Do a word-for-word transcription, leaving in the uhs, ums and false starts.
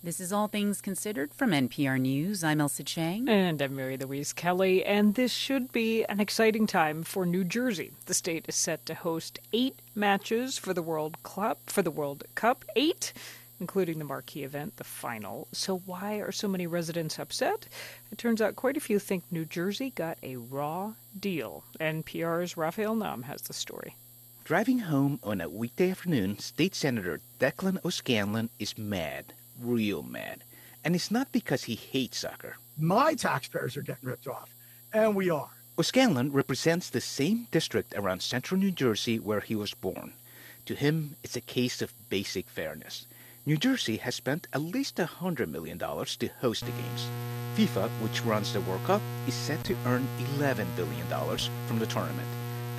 This is All Things Considered from N P R News. I'm Elsa Chang. And I'm Mary Louise Kelly. And this should be an exciting time for New Jersey. The state is set to host eight matches for the World Cup, for the World Cup. Eight, including the marquee event, the final. So why are so many residents upset? It turns out quite a few think New Jersey got a raw deal. N P R's Raphael Nam has the story. Driving home on a weekday afternoon, State Senator Declan O'Scanlan is mad. Real mad. And it's not because he hates soccer. My taxpayers are getting ripped off, and we are. O'Scanlan represents the same district around central New Jersey where he was born. To him, it's a case of basic fairness. New Jersey has spent at least one hundred million dollars to host the games. FIFA, which runs the World Cup, is set to earn eleven billion dollars from the tournament.